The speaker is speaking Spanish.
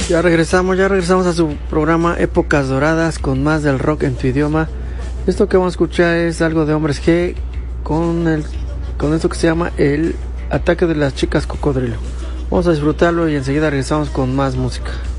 Ya regresamos a su programa Épocas Doradas con más del rock en tu idioma. Esto que vamos a escuchar es algo de Hombres G con esto que se llama El Ataque de las Chicas Cocodrilo. Vamos a disfrutarlo y enseguida regresamos con más música.